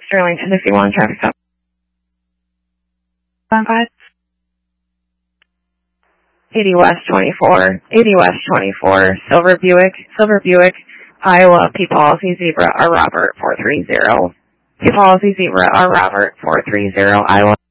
Sterling, Tennessee 1, traffic stop. 5. 80 West 24, Silver Buick, Iowa, P Policy Zebra, R Robert 430. P Policy Zebra, R Robert 430, Iowa.